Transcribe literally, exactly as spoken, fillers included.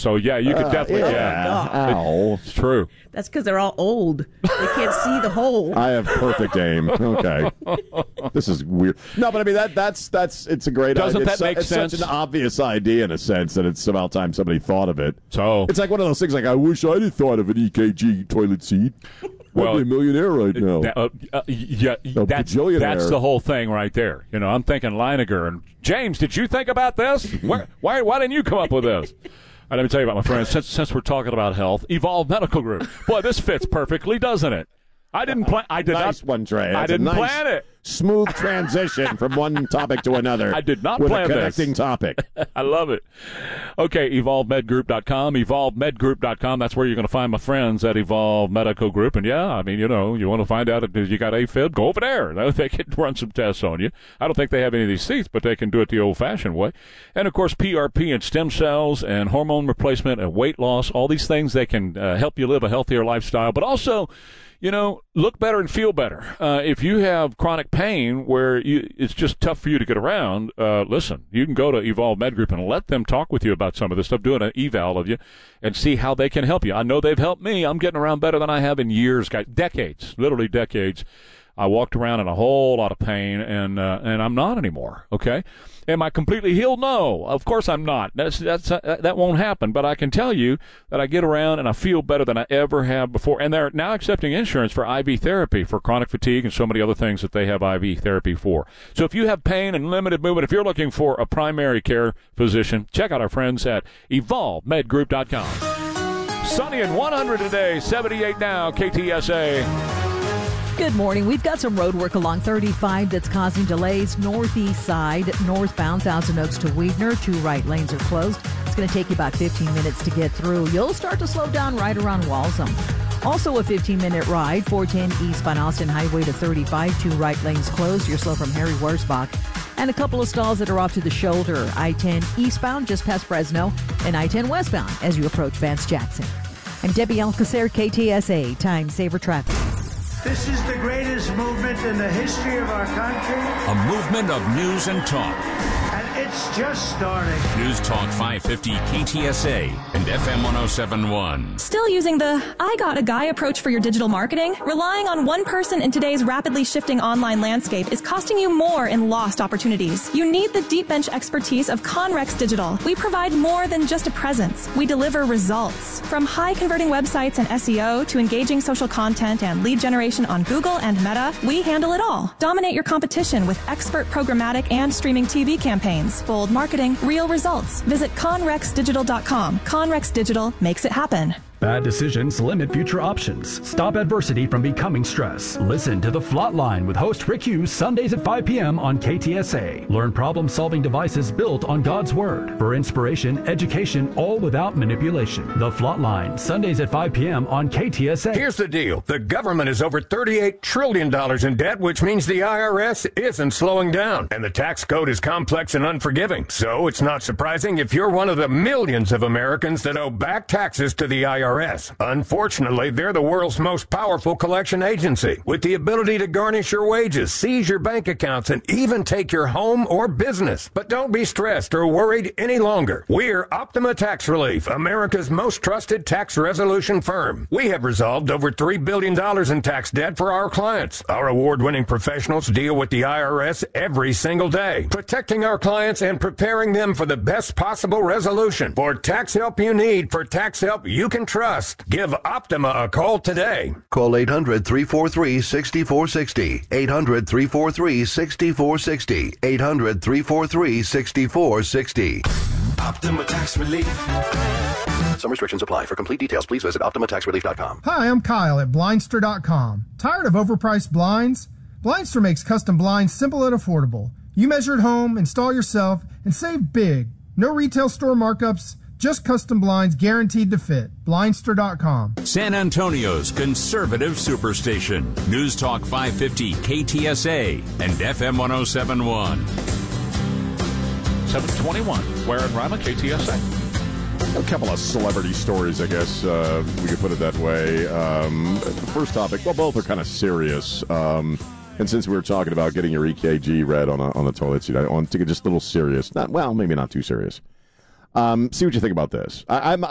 So, yeah, you could Uh, definitely, yeah. yeah. Ow. It's true. That's because they're all old. They can't see the hole. I have perfect aim. Okay. This is weird. No, but I mean, that that's, that's it's a great Doesn't idea. that It's, make it's sense? such an obvious idea in a sense that it's about time somebody thought of it. So it's like one of those things like, I wish I'd have thought of an E K G toilet seat. Well, I'd be a millionaire right now. That, uh, uh, yeah, A that's, bajillionaire. that's the whole thing right there. You know, I'm thinking Leininger and James. Did you think about this? Where, why, why didn't you come up with this? Uh, let me tell you about my friends. Since, since we're talking about health, Evolve Medical Group. Boy, this fits perfectly, doesn't it? I didn't plan. I did nice not. one, Trey. That's I didn't a nice, plan it. Smooth transition from one topic to another. I did not with plan a connecting this. topic. I love it. Okay, evolve med group dot com, evolve med group dot com. That's where you're going to find my friends at Evolve Medical Group. And, yeah, I mean, you know, you want to find out if you got AFib, go over there. They can run some tests on you. I don't think they have any of these seats, but they can do it the old-fashioned way. And, of course, P R P and stem cells and hormone replacement and weight loss, all these things that can uh, help you live a healthier lifestyle, but also, you know, look better and feel better. Uh, if you have chronic pain where you, it's just tough for you to get around, uh, listen, you can go to Evolve Med Group and let them talk with you about some of this stuff, doing an eval of you, and see how they can help you. I know they've helped me. I'm getting around better than I have in years, guys, decades, literally decades. I walked around in a whole lot of pain, and uh, and I'm not anymore, okay? Am I completely healed? No, of course I'm not. That's that's uh, that won't happen. But I can tell you that I get around and I feel better than I ever have before. And they're now accepting insurance for I V therapy for chronic fatigue and so many other things that they have I V therapy for. So if you have pain and limited movement, if you're looking for a primary care physician, check out our friends at evolve med group dot com. Sunny and one hundred today, seventy-eight now, K T S A. Good morning. We've got some road work along thirty-five that's causing delays. Northeast side, northbound Thousand Oaks to Weidner. Two right lanes are closed. It's going to take you about fifteen minutes to get through. You'll start to slow down right around Walsham. Also a fifteen-minute ride, four ten eastbound Austin Highway to thirty-five. Two right lanes closed. You're slow from Harry Wurzbach. And a couple of stalls that are off to the shoulder. I ten eastbound just past Fresno and I ten westbound as you approach Vance Jackson. I'm Debbie Alcacer, K T S A, Time Saver Traffic. This is the greatest movement in the history of our country. A movement of news and talk. And it's just starting. News Talk five fifty K T S A and F M one oh seven point one. Still using the I got a guy approach for your digital marketing? Relying on one person in today's rapidly shifting online landscape is costing you more in lost opportunities. You need the deep bench expertise of Conrex Digital. We provide more than just a presence. We deliver results. From high converting websites and S E O to engaging social content and lead generation on Google and Meta, we handle it all. Dominate your competition with expert programmatic and streaming T V campaigns. Bold marketing, real results. Visit conrex digital dot com. Conrex Digital makes it happen. Bad decisions limit future options. Stop adversity from becoming stress. Listen to The Flot Line with host Rick Hughes Sundays at five p.m. on K T S A. Learn problem-solving devices built on God's Word. For inspiration, education, all without manipulation. The Flot Line, Sundays at five p.m. on K T S A. Here's the deal. The government is over thirty-eight trillion dollars in debt, which means the I R S isn't slowing down. And the tax code is complex and unforgiving. So it's not surprising if you're one of the millions of Americans that owe back taxes to the I R S. Unfortunately, they're the world's most powerful collection agency, with the ability to garnish your wages, seize your bank accounts, and even take your home or business. But don't be stressed or worried any longer. We're Optima Tax Relief, America's most trusted tax resolution firm. We have resolved over three billion dollars in tax debt for our clients. Our award-winning professionals deal with the I R S every single day, protecting our clients and preparing them for the best possible resolution. For tax help you need, for tax help you can trust, give Optima a call today. Call eight hundred, three four three, six four six zero. eight hundred, three four three, six four six zero. eight hundred, three four three, six four six zero. Optima Tax Relief. Some restrictions apply. For complete details, please visit optima tax relief dot com. Hi, I'm Kyle at blindster dot com. Tired of overpriced blinds? Blindster makes custom blinds simple and affordable. You measure at home, install yourself, and save big. No retail store markups, just custom blinds guaranteed to fit. blindster dot com. San Antonio's conservative superstation. News Talk five fifty K T S A and F M one oh seven point one. seven twenty-one, Ware and Rima, K T S A. A couple of celebrity stories, I guess uh, we could put it that way. Um, the first topic, well, both are kind of serious. Um, and since we were talking about getting your E K G read on a, on the toilet seat, I want to get just a little serious. Not well, maybe not too serious. Um, see what you think about this. I, I'm